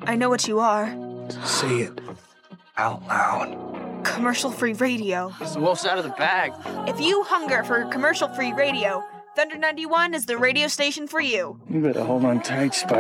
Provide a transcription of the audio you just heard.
I know what you are. Say it out loud. Commercial-free radio. The wolf's out of the bag. If you hunger for commercial-free radio, Thunder 91 is the radio station for you. You better hold on tight, Spike.